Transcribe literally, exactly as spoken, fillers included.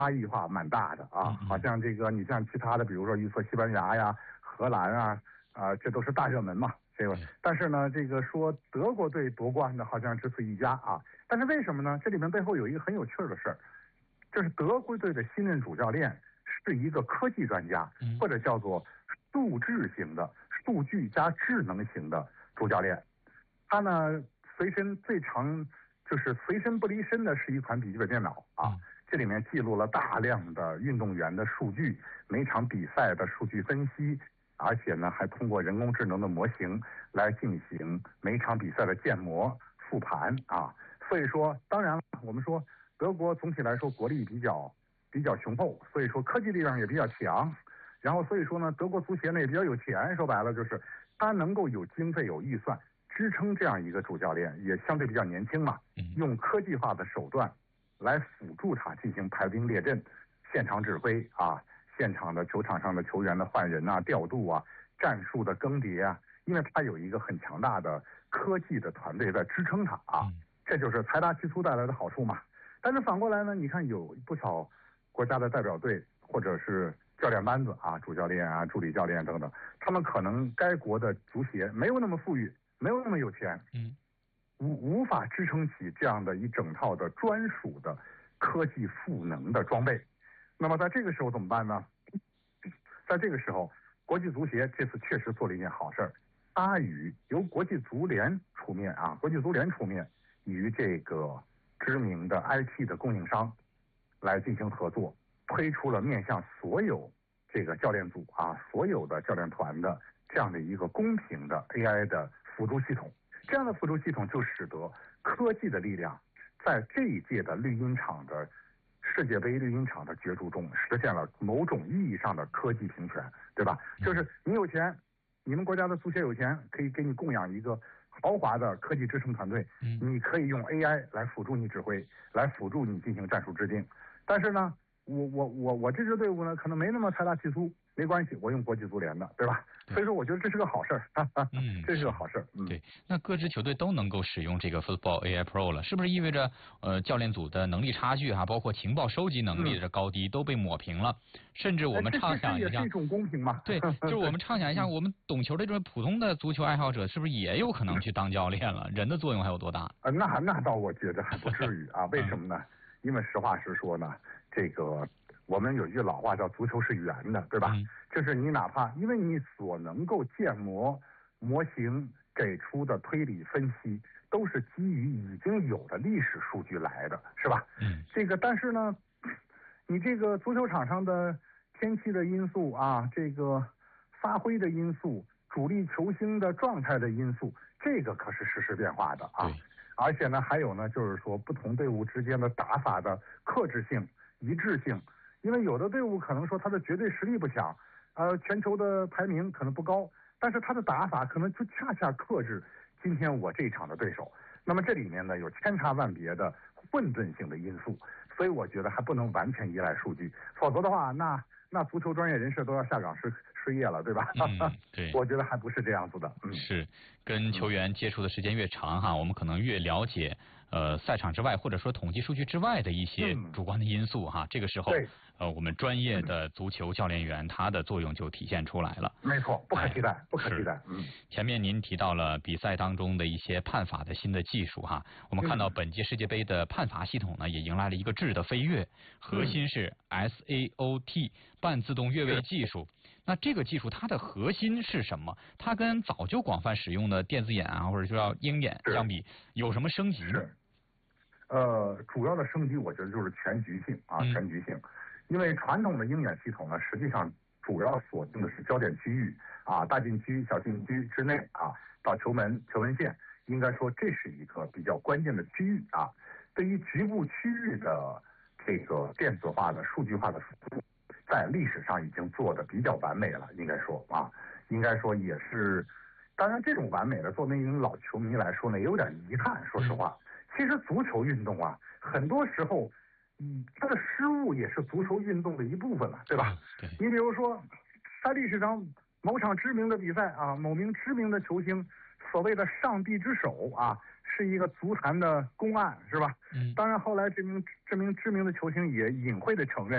差异化蛮大的啊。好像这个你像其他的，比如说预测西班牙呀、荷兰啊，啊，这都是大热门嘛。这个，但是呢，这个说德国队夺冠的好像只此一家啊。但是为什么呢？这里面背后有一个很有趣的事儿，就是德国队的新任主教练是一个科技专家，或者叫做数智型的、数据加智能型的主教练。他呢，随身最常就是随身不离身的是一款笔记本电脑啊，这里面记录了大量的运动员的数据，每场比赛的数据分析。而且呢，还通过人工智能的模型来进行每场比赛的建模复盘啊。所以说，当然了，我们说德国总体来说国力比较比较雄厚，所以说科技力量也比较强。然后所以说呢，德国足协呢也比较有钱，说白了就是他能够有经费有预算支撑这样一个主教练，也相对比较年轻嘛，用科技化的手段来辅助他进行排兵列阵、现场指挥啊。现场的球场上的球员的换人啊、调度啊、战术的更迭啊，因为他有一个很强大的科技的团队在支撑他啊，这就是财大气粗带来的好处嘛。但是反过来呢，你看有不少国家的代表队或者是教练班子啊，主教练啊、助理教练等等，他们可能该国的足协没有那么富裕，没有那么有钱，嗯，无无法支撑起这样的一整套的专属的科技赋能的装备。那么在这个时候怎么办呢？在这个时候，国际足协这次确实做了一件好事儿，他与由国际足联出面啊，国际足联出面与这个知名的 I T 的供应商来进行合作，推出了面向所有这个教练组啊、所有的教练团的这样的一个公平的 A I 的辅助系统。这样的辅助系统就使得科技的力量在这一届的绿茵场的世界杯绿茵场的角逐中实现了某种意义上的科技平权，对吧？就是你有钱，你们国家的足协有钱，可以给你供养一个豪华的科技支撑团队，你可以用 A I 来辅助你指挥，来辅助你进行战术制定。但是呢，我我我我这支队伍呢，可能没那么财大气粗，没关系，我用国际足联的，对吧？所以说，我觉得这是个好事儿，嗯，这是个好事儿。嗯， 对。那各支球队都能够使用这个 Football A I Pro 了，是不是意味着呃教练组的能力差距哈、啊，包括情报收集能力的高低都被抹平了？甚至我们畅想一下， 这也是一种公平嘛？ 对，就是我们畅想一下，我们懂球的这种普通的足球爱好者，是不是也有可能去当教练了？人的作用还有多大？ 呃，那那倒我觉得还不至于啊。为什么呢？因为实话实说呢，这个我们有一句老话叫足球是圆的，对吧？嗯、就是你哪怕因为你所能够建模模型给出的推理分析，都是基于已经有的历史数据来的，是吧？嗯，这个但是呢，你这个足球场上的天气的因素啊，这个发挥的因素，主力球星的状态的因素，这个可是实时变化的啊。而且呢，还有呢，就是说不同队伍之间的打法的克制性、一致性，因为有的队伍可能说他的绝对实力不强，呃，全球的排名可能不高，但是他的打法可能就恰恰克制今天我这一场的对手。那么这里面呢有千差万别的混沌性的因素，所以我觉得还不能完全依赖数据，否则的话，那那足球专业人士都要下岗失失业了，对吧？ 嗯，对， 我觉得还不是这样子的。嗯， 是跟球员接触的时间越长哈，我们可能越了解呃赛场之外或者说统计数据之外的一些主观的因素哈。嗯、这个时候，呃，我们专业的足球教练员他的作用就体现出来了。 没错，不可替代，哎、不可替代。嗯， 前面您提到了比赛当中的一些判罚的新的技术哈，我们看到本届世界杯的判罚系统呢也迎来了一个质的飞跃，核心是 S A O T 半自动越位技术。那这个技术它的核心是什么？它跟早就广泛使用的电子眼啊，或者说叫鹰眼相比，有什么升级呢？ 是，呃，主要的升级我觉得就是全局性啊，全局性。因为传统的鹰眼系统呢，实际上主要锁定的是焦点区域啊，大禁区、小禁区之内啊，到球门、球门线，应该说这是一个比较关键的区域啊。对于局部区域的这个电子化的、数据化的输出，在历史上已经做得比较完美了，应该说啊，应该说也是。当然，这种完美的，作为一名老球迷来说呢，也有点遗憾。说实话，其实足球运动啊，很多时候，嗯，它的失误也是足球运动的一部分了，对吧？ 对。 你比如说，在历史上某场知名的比赛啊，某名知名的球星所谓的“上帝之手”啊，是一个足坛的公案，是吧？嗯。当然，后来这名这名知名的球星也隐晦的承认。